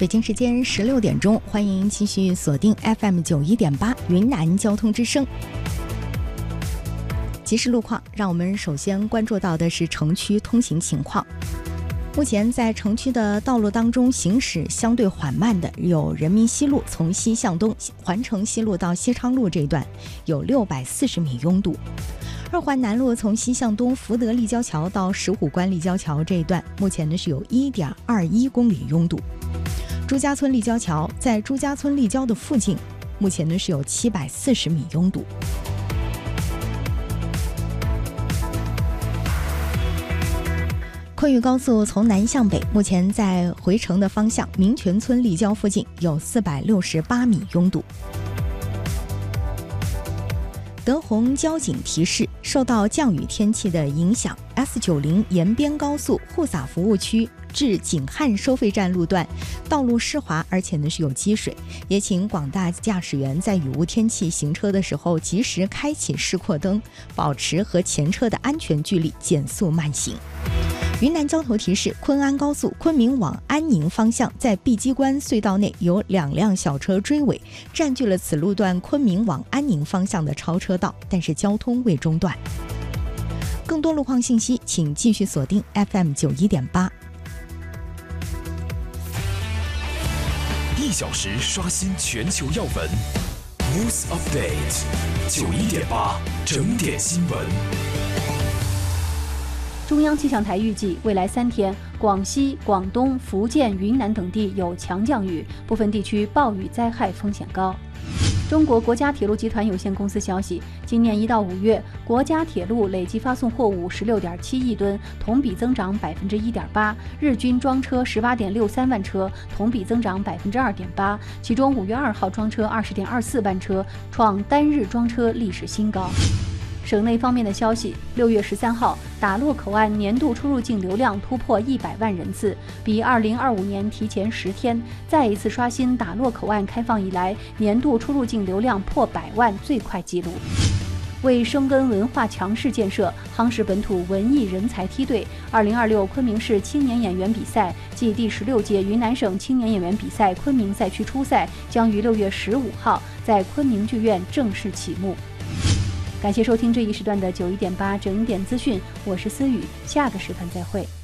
北京时间16点钟，欢迎继续锁定 FM91.8 云南交通之声。即时路况，让我们首先关注到的是城区通行情况。目前在城区的道路当中行驶相对缓慢的有人民西路从西向东环城西路到西昌路这一段有640米拥堵，二环南路从西向东福德立交桥到石虎关立交桥这一段目前呢是有1.21公里拥堵。朱家村立交桥在朱家村立交的附近目前呢是有740米拥堵。昆渝高速从南向北，目前在回程的方向民权村立交附近有468米拥堵。德宏交警提示，受到降雨天气的影响， S90 延边高速沪撒服务区至景汉收费站路段道路湿滑，而且呢是有积水，也请广大驾驶员在雨雾天气行车的时候及时开启示廓灯，保持和前车的安全距离，减速慢行。云南交通提示，昆安高速昆明往安宁方向在碧鸡关隧道内有2辆小车追尾，占据了此路段昆明往安宁方向的超车道，但是交通未中断。更多路况信息请继续锁定 FM91.8。 1小时刷新全球要闻 News Update 91.8整点新闻。 中央气象台预计，未来3天，广西、广东、福建、云南等地有强降雨，部分地区暴雨灾害风险高。中国国家铁路集团有限公司消息，今年1到5月，国家铁路累计发送货物16.7亿吨，同比增长1.8%，日均装车18.63万车，同比增长2.8%，其中5月2号装车20.24万车，创单日装车历史新高。省内方面的消息，6月13号，打洛口岸年度出入境流量突破100万人次，比2025年提前10天，再一次刷新打洛口岸开放以来年度出入境流量破100万最快纪录。为深耕文化强市建设，夯实本土文艺人才梯队，2026昆明市青年演员比赛暨第16届云南省青年演员比赛昆明赛区初赛将于6月15号在昆明剧院正式启幕。感谢收听这一时段的91.8整点资讯，我是思雨，下个时段再会。